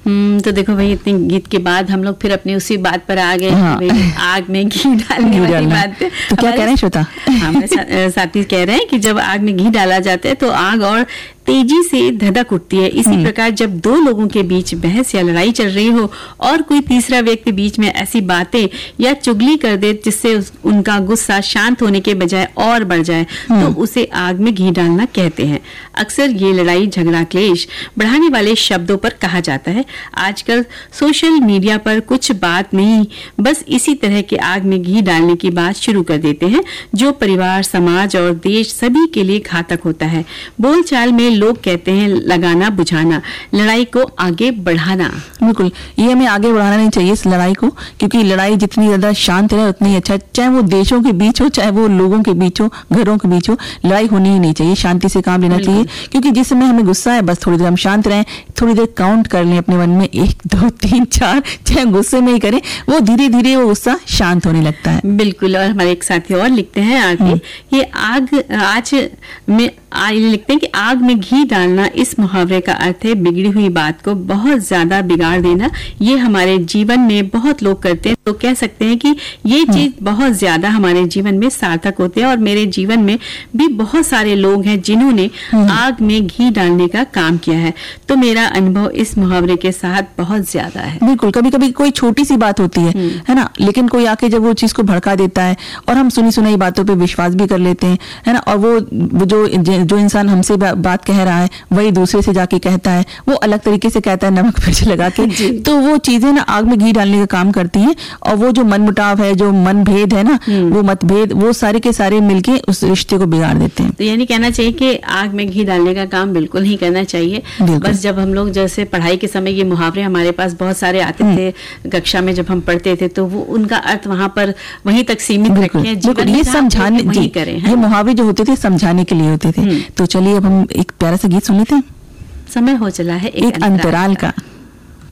तो देखो भाई, इतने गीत के बाद हम लोग फिर अपनी उसी बात पर आ गए। हाँ। आग में घी डालने वाली बात पे तो क्या कह रहे हैं श्रोता? हमारे साथी कह रहे हैं कि जब आग में घी डाला जाता है तो आग और तेजी से धधक उठती है। इसी प्रकार जब दो लोगों के बीच बहस या लड़ाई चल रही हो और कोई तीसरा व्यक्ति बीच में ऐसी बातें या चुगली कर दे जिससे उनका गुस्सा शांत होने के बजाय और बढ़ जाए, तो उसे आग में घी डालना कहते हैं। अक्सर ये लड़ाई झगड़ा क्लेश बढ़ाने वाले शब्दों पर कहा जाता है। आजकल सोशल मीडिया पर कुछ बात नहीं, बस इसी तरह के आग में घी डालने की बात शुरू कर देते हैं, जो परिवार, समाज और देश सभी के लिए घातक होता है। बोलचाल में लोग कहते हैं लगाना बुझाना, लड़ाई को आगे बढ़ाना। बिल्कुल, ये हमें आगे बढ़ाना नहीं चाहिए इस लड़ाई को, क्योंकि लड़ाई जितनी ज्यादा शांत रहे उतनी अच्छा। चाहे वो देशों के बीच हो, चाहे वो लोगों के बीच हो, घरों के बीच हो, लड़ाई होनी ही नहीं चाहिए। शांति से काम लेना चाहिए, क्योंकि जिस समय हमें गुस्सा है बस थोड़ी देर हम शांत रहें, थोड़ी देर काउंट कर लें अपने मन में 1 2 3 4, चाहे गुस्से में ही करें, वो धीरे धीरे वो गुस्सा शांत होने लगता है। बिल्कुल। और हमारे एक साथी और लिखते हैं आगे, ये आग आज में लिखते हैं कि आग में घी डालना, इस मुहावरे का अर्थ है बिगड़ी हुई बात को बहुत ज्यादा बिगाड़ देना। ये हमारे जीवन में बहुत लोग करते हैं, तो कह सकते हैं कि ये चीज बहुत ज्यादा हमारे जीवन में सार्थक होते हैं। और मेरे जीवन में भी बहुत सारे लोग हैं जिन्होंने आग में घी डालने का काम किया है, तो मेरा अनुभव इस मुहावरे के साथ बहुत ज्यादा है। बिल्कुल, कभी कभी कोई छोटी सी बात होती है ना, लेकिन कोई आके जब वो चीज को भड़का देता है और हम सुनी सुनाई बातों पे विश्वास भी कर लेते हैं, है ना, और वो जो इंसान हमसे बात कह रहा है वही दूसरे से जाके कहता है, वो अलग तरीके से कहता है नमक मिर्च लगा के, तो वो चीजें ना आग में घी डालने का काम करती हैं। और वो जो मनमुटाव है, जो मनभेद है ना, वो मतभेद, वो सारे के सारे मिलके उस रिश्ते को बिगाड़ देते हैं। तो यानी कहना चाहिए कि आग में घी डालने का काम बिल्कुल नहीं करना चाहिए। बस जब हम लोग जैसे पढ़ाई के समय ये मुहावरे हमारे पास बहुत सारे आते थे, कक्षा में जब हम पढ़ते थे, तो वो उनका अर्थ वहां पर वहीं तक सीमित रखें, जीवन में समझाने जी करें। ये मुहावरे जो होते थे समझाने के लिए होते थे। तो चलिए अब हम एक प्यारा सा गीत सुन लेते हैं। समय हो चला है एक अंतराल का।